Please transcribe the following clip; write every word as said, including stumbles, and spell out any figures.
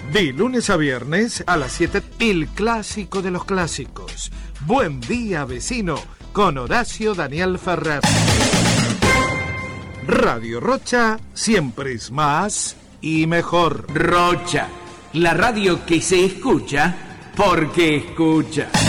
De lunes a viernes a las siete, el clásico de los clásicos. Buen día, vecino, con Horacio Daniel Ferrer. Radio Rocha siempre es más y mejor. Rocha, la radio que se escucha porque escucha.